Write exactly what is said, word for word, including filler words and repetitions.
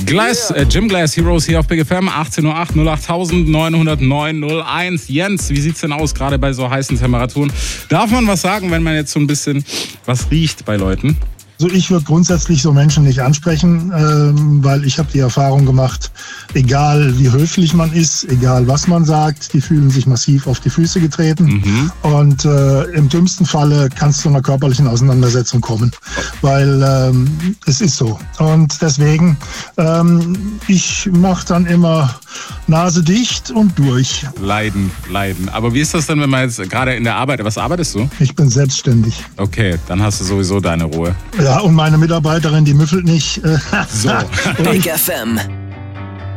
Glass, äh, Gym Glass Heroes hier auf Big F M, achtzehn Uhr acht, null acht neun null neun null eins. Jens, wie sieht's denn aus, gerade bei so heißen Temperaturen? Darf man was sagen, wenn man jetzt so ein bisschen was riecht bei Leuten? Also ich würde grundsätzlich so Menschen nicht ansprechen, ähm, weil ich habe die Erfahrung gemacht, egal wie höflich man ist, egal was man sagt, die fühlen sich massiv auf die Füße getreten. Mhm. Und äh, im dümmsten Falle kann es zu einer körperlichen Auseinandersetzung kommen, weil ähm, es ist so. Und deswegen, ähm, ich mache dann immer Nase dicht und durch. Leiden, leiden. Aber wie ist das denn, wenn man jetzt gerade in der Arbeit, was arbeitest du? Ich bin selbstständig. Okay, dann hast du sowieso deine Ruhe. Ja, und meine Mitarbeiterin, die müffelt nicht. So. Big F M.